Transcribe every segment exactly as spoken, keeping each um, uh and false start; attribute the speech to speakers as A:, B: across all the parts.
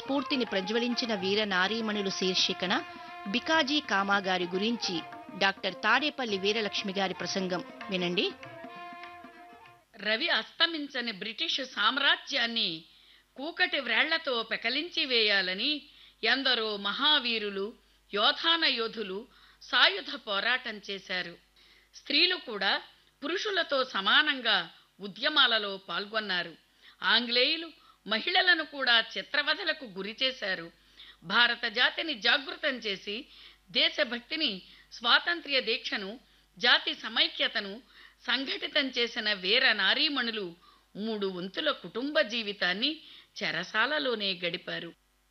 A: స్ఫూర్తిని ప్రజ్వలించిన వీర నారీమణులు శీర్షికన బికాజీ కామా గారి గురించి డాక్టర్ తాడేపల్లి వీరలక్ష్మి గారి ప్రసంగం వినండి.
B: రవి అస్తమించని బ్రిటిష్ సామ్రాజ్యాన్ని కూకటి వ్రేళ్లతో పెకలించి వేయాలని ఎందరో మహావీరులు, యోధాన యోధులు సాయుధ పోరాటం చేశారు. స్త్రీలు కూడా పురుషులతో సమానంగా ఉద్యమాలలో పాల్గొన్నారు. ఆంగ్లేయులు మహిళలను కూడా చిత్రవధలకు గురిచేశారు. భారత జాతిని జాగృతం చేసి దేశభక్తిని, స్వాతంత్ర్య దీక్షను, జాతి సమైక్యతను సంఘటితం చేసిన వీర నారీమణులు మూడు వంతుల కుటుంబ జీవితాన్ని చెరసాలలోనే గడిపారు.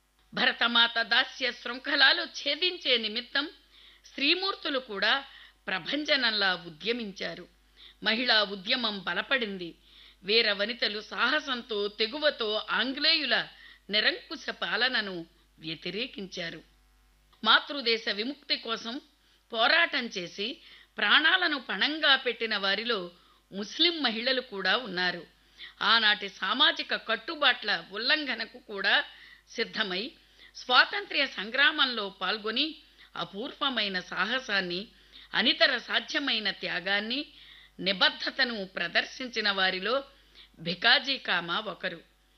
B: భరతమాత దాస్య శృంఖలాలు ఛేదించే నిమిత్తం స్త్రీమూర్తులు కూడా ప్రభంజనంలా ఉద్యమించారు. మహిళా ఉద్యమం బలపడింది. వీర వనితలు సాహసంతో, తెగువతో ఆంగ్లేయుల నిరంకుశ పాలనను వ్యతిరేకించారు. మాతృదేశ విముక్తి కోసం పోరాటం చేసి ప్రాణాలను పణంగా పెట్టిన వారిలో ముస్లిం మహిళలు కూడా ఉన్నారు. ఆనాటి సామాజిక కట్టుబాట్ల ఉల్లంఘనకు కూడా సిద్ధమై స్వాతంత్ర్య సంగ్రామంలో పాల్గొని అపూర్వమైన సాహసాన్ని, అనితర సాధ్యమైన త్యాగాన్ని, నిబద్ధతను ప్రదర్శించిన వారిలో భికాజీ కామా ఒకరు.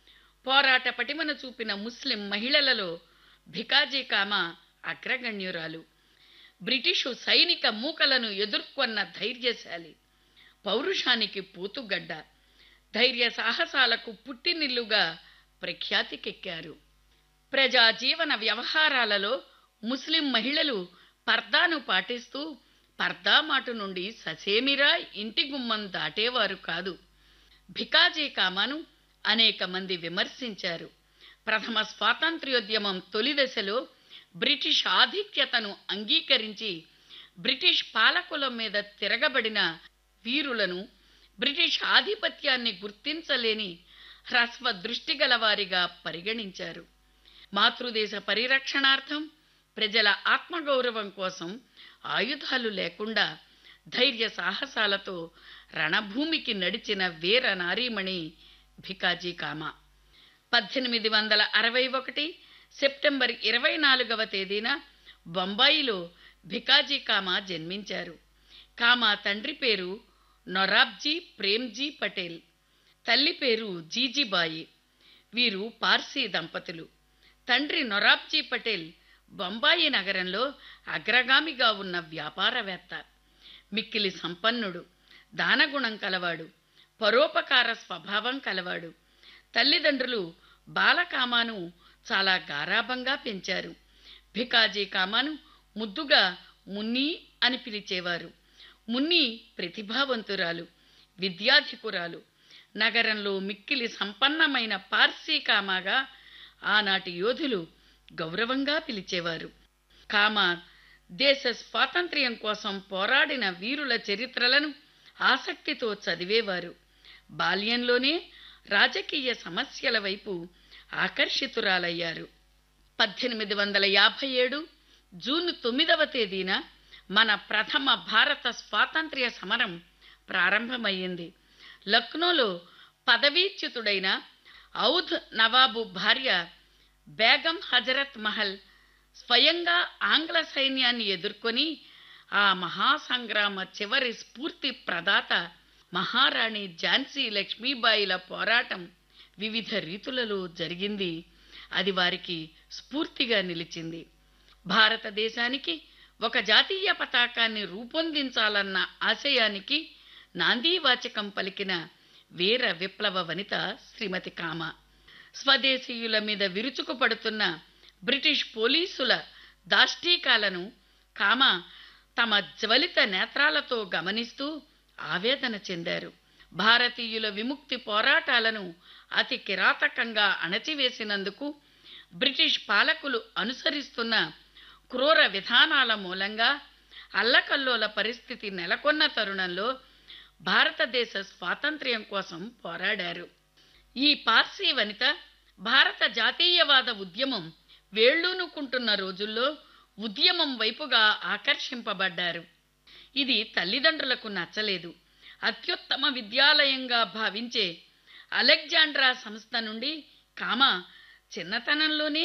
B: పోరాట పటిమను చూపిన ముస్లిం మహిళలలో భికాజీ కామా అగ్రగణ్యురాలు. బ్రిటిషు సైనిక మూకలను ఎదుర్కొన్న ధైర్యశాలి, పౌరుషానికి పూతుగడ్డ, ధైర్య సాహసాలకు పుట్టినిల్లుగా ప్రఖ్యాతికెక్కారు. ప్రజా జీవన వ్యవహారాలలో ముస్లిం మహిళలు పర్దాను పాటిస్తూ పర్దామాటు నుండి ససేమిరా ఇంటి గుమ్మం దాటేవారు కాదు. భికాజీ కామాను అనేక మంది విమర్శించారు. ప్రథమ స్వాతంత్ర్యోద్యమం తొలి దశలో బ్రిటిష్ ఆధిక్యతను అంగీకరించి బ్రిటిష్ పాలకుల మీద తిరగబడిన వీరులను బ్రిటిష్ ఆధిపత్యాన్ని గుర్తించలేని హ్రస్వ దృష్టిగలవారిగా పరిగణించారు. మాతృదేశ పరిరక్షణార్థం, ప్రజల ఆత్మగౌరవం కోసం ఆయుధాలు లేకుండా ధైర్య సాహసాలతో రణభూమికి నడిచిన వీర నారీమణి భికాజీ కామా. పద్దెనిమిది వందల అరవై ఒకటి సెప్టెంబర్ ఇరవై నాలుగవ తేదీన బొంబాయిలో భికాజీ కామా జన్మించారు. కామా తండ్రి పేరు నొరాబ్జీ ప్రేమ్జీ పటేల్, తల్లి పేరు జీజీబాయి. వీరు పార్సీ దంపతులు. తండ్రి నొరాబ్జీ పటేల్ బొంబాయి నగరంలో అగ్రగామిగా ఉన్న వ్యాపారవేత్త. మిక్కిలి సంపన్నుడు, దానగుణం కలవాడు, పరోపకార స్వభావం కలవాడు. తల్లిదండ్రులు బాలకామాను చాలా గారాబంగా పెంచారు. భికాజీ కామాను ముద్దుగా మున్నీ అని పిలిచేవారు. మున్నీ ప్రతిభావంతురాలు, విద్యాధికురాలు. నగరంలో మిక్కిలి సంపన్నమైన పార్సీ కామాగా ఆనాటి యోధులు గౌరవంగా పిలిచేవారు. కామా దేశ స్వాతంత్ర్యం కోసం పోరాడిన వీరుల చరిత్రలను ఆసక్తితో చదివేవారు. బాల్యంలోనే రాజకీయ సమస్యల వైపు ఆకర్షితురాలయ్యారు. పద్దెనిమిది వందల యాభై ఏడు జూన్ తొమ్మిదవ తేదీన మన ప్రథమ భారత స్వాతంత్ర్య సమరం ప్రారంభమయ్యింది. లక్నోలో పదవీచ్యుతుడైన ఔధ్ నవాబు భార్య బేగం హజరత్ మహల్ స్వయంగా ఆంగ్ల సైన్యాన్ని ఎదుర్కొని ఆ మహాసంగ్రామ చివరి స్ఫూర్తి ప్రదాత మహారాణి ఝాన్సీ లక్ష్మీబాయిల పోరాటం వివిధ రీతులలో జరిగింది. అది వారికి స్ఫూర్తిగా నిలిచింది. భారతదేశానికి ఒక జాతీయ పతాకాన్ని రూపొందించాలన్న ఆశయానికి నాందీవాచకం పలికిన వీర విప్లవ వనిత శ్రీమతి కామా. స్వదేశీయుల మీద విరుచుకుపడుతున్న బ్రిటిష్ పోలీసుల దాష్టీకాలను కామా తమ జ్వలిత నేత్రాలతో గమనిస్తూ ఆవేదన చెందారు. భారతీయుల విముక్తి పోరాటాలను అతి కిరాతకంగా అణచివేసినందుకు బ్రిటిష్ పాలకులు అనుసరిస్తున్న క్రూర విధానాల మూలంగా అల్లకల్లోల పరిస్థితి నెలకొన్న తరుణంలో భారతదేశ స్వాతంత్ర్యం కోసం పోరాడారు. ఈ పార్సీ వనిత భారత జాతీయవాద ఉద్యమం వేళ్లూనుకుంటున్న రోజుల్లో ఉద్యమం వైపుగా ఆకర్షింపబడ్డారు. ఇది తల్లిదండ్రులకు నచ్చలేదు. అత్యుత్తమ విద్యాలయంగా భావించే అలెగ్జాండ్రా సంస్థ నుండి కామా చిన్నతనంలోనే